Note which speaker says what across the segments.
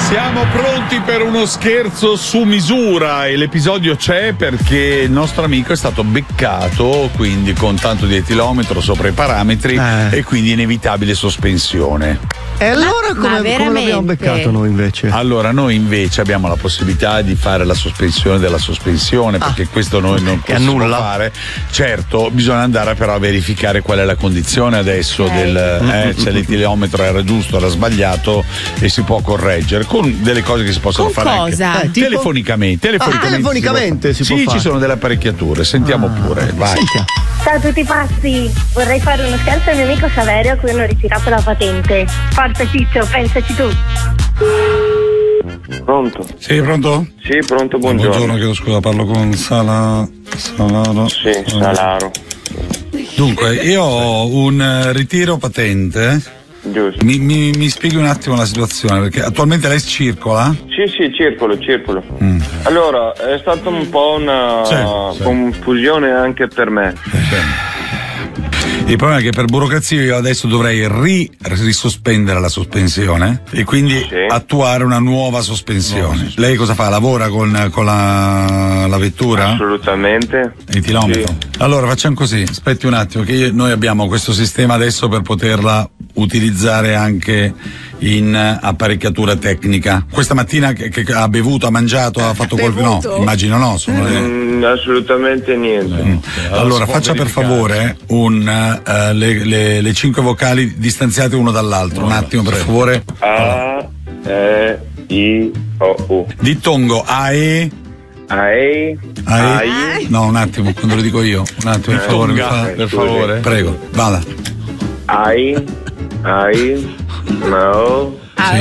Speaker 1: Siamo pronti per uno scherzo su misura e l'episodio c'è perché il nostro amico è stato beccato, quindi con tanto di etilometro sopra i parametri e quindi inevitabile sospensione.
Speaker 2: E allora come l'abbiamo beccato noi invece?
Speaker 1: Allora noi invece abbiamo la possibilità di fare la sospensione della sospensione perché questo noi non possiamo fare. Certo, bisogna andare però a verificare qual è la condizione adesso se l'etilometro era giusto, era sbagliato e si può correggere con delle cose che si possono fare anche telefonicamente.
Speaker 2: Telefonicamente si può
Speaker 1: sì,
Speaker 2: fare.
Speaker 1: ci sono delle apparecchiature, sentiamo pure. Vai.
Speaker 3: Ciao a tutti pazzi, vorrei fare uno scherzo al mio amico Saverio a cui hanno ritirato la patente. Forza Ciccio, pensaci tu.
Speaker 4: Pronto?
Speaker 1: Sì, pronto?
Speaker 4: Sì, pronto, buongiorno.
Speaker 1: Buongiorno, chiedo scusa, parlo con Salaro.
Speaker 4: Sì, Salaro.
Speaker 1: Dunque, io ho un ritiro patente.
Speaker 4: Giusto.
Speaker 1: Mi spieghi un attimo la situazione, perché attualmente lei circola?
Speaker 4: Sì, circolo. Allora, è stata un po' una confusione anche per me.
Speaker 1: Il problema è che per burocrazia io adesso dovrei risospendere la sospensione e quindi attuare una nuova sospensione. Lei cosa fa? Lavora con la vettura?
Speaker 4: Assolutamente.
Speaker 1: Etilometro? Sì. Allora facciamo così, aspetti un attimo che noi abbiamo questo sistema adesso per poterla utilizzare anche in apparecchiatura tecnica. Questa mattina che ha bevuto, ha mangiato, ha fatto qualcosa? No, immagino no.
Speaker 4: Assolutamente niente.
Speaker 1: Allora faccia per favore le 5 vocali distanziate uno dall'altro. Un attimo per favore.
Speaker 4: A, E, I, O, U.
Speaker 1: Dittongo AE. No, un attimo, quando lo dico io. Un attimo, per favore. Per favore. Prego, vada.
Speaker 4: No.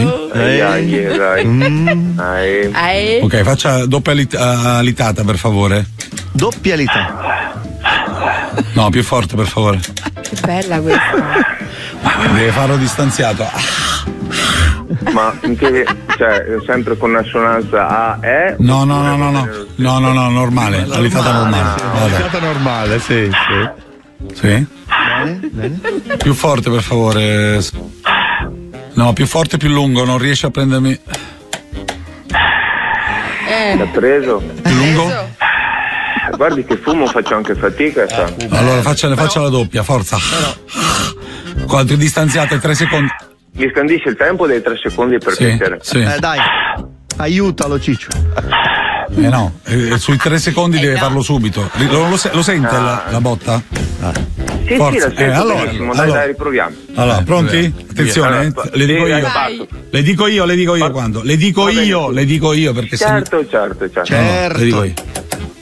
Speaker 1: Ok, faccia doppia alitata per favore.
Speaker 2: Doppia alitata.
Speaker 1: No, più forte per favore.
Speaker 5: Che bella questa.
Speaker 1: Deve farlo distanziato.
Speaker 4: Ma sempre con assonanza A, E?
Speaker 1: No, normale, alitata normale.
Speaker 2: Alitata normale, sì.
Speaker 1: Sì?
Speaker 2: Bene.
Speaker 1: Più forte per favore. No, più forte, più lungo, non riesce a prendermi.
Speaker 4: L'ha preso?
Speaker 1: Più lungo?
Speaker 4: Guardi che fumo, faccio anche fatica.
Speaker 1: Allora faccia la doppia, forza. Quanto distanziate? 3 secondi.
Speaker 4: Mi scandisce il tempo dei 3 secondi per mettere.
Speaker 1: Sì.
Speaker 2: Dai, aiutalo Ciccio.
Speaker 1: No, sui 3 secondi deve farlo subito. Lo sente la botta?
Speaker 4: Sì,
Speaker 1: forza.
Speaker 4: La sento benissimo. Dai, riproviamo.
Speaker 1: Allora, pronti? Attenzione, le dico io. Le dico io quando. Le dico io perché
Speaker 4: certo.
Speaker 1: le dico io.